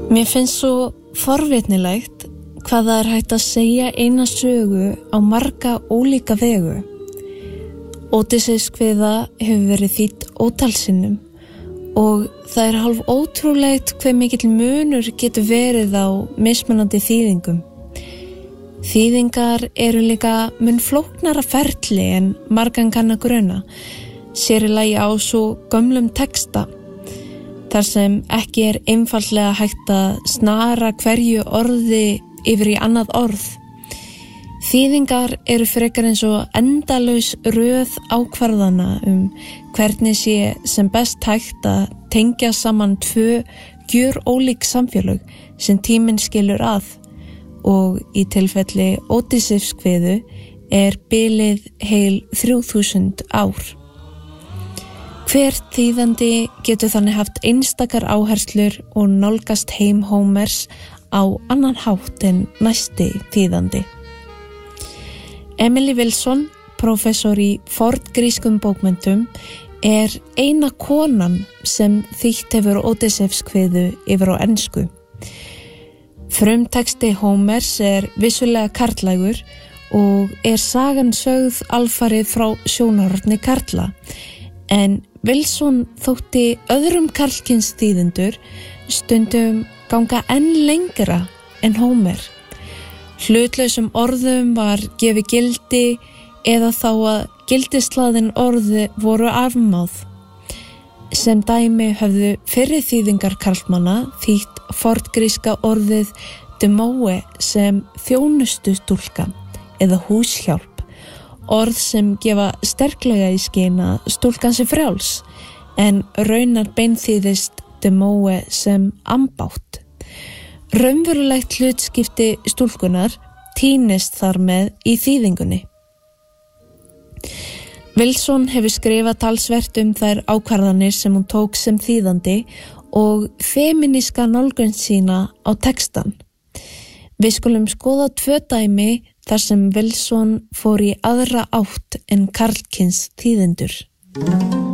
Mér finnst svo forvitnilegt hvað það hægt að segja eina sögu á marga ólíka vegu. Ódysseifskviða hefur verið þýdd ótalsinnum og það hálf ótrúlegt hve mikill munur getur verið á mismunandi þýðingum. Þýðingar eru líka mun flóknara ferli en margan kann að gruna, sér í lagi á svo gömlum texta, þar sem ekki einfaldlega hægt að snara hverju orði yfir í annað orð. Þýðingar eru frekar eins og endalaus röð ákvarðana hvernig sé sem best hægt að tengja saman tvö gjörólík samfélög sem tíminn skilur að, og í tilfelli Ódysseifskviðu bilið heil 3000 ár. Hver þýðandi getur þannig haft einstakar áherslur og nálgast heim Hómers á annan hátt en næsti þýðandi. Emily Wilson, prófessor í forngrískum bókmenntum, eina konan sem þýtt hefur Ódysseifskviðu yfir á ensku. Frumtexti Hómers vissulega karllægur og sagan sögð alfarið frá sjónarhorni karla, en Wilson þótti öðrum karlkyns þýðendur stundum ganga enn lengra en Hómer. Hlutlausum orðum var gefið gildi eða þá að gildislaðin orði voru afmáð. Sem dæmi höfðu fyrri þýðingar karlmanna þýtt forngríska orðið demóe sem þjónustustúlka eða húshjálp, orð sem gefa sterklega í skyn að stúlkan sé frjáls, en raunar beinþýðist demóe sem ambátt. Raunverulegt hlutskipti stúlkunar týnist þar með í þýðingunni. Wilson hefur skrifað talsvert þær ákvarðanir sem hún tók sem þýðandi og femíníska nálgun sína á textan. Við skulum skoða 2 dæmi þar sem Wilson fór í aðra átt en karlkyns þýðendur.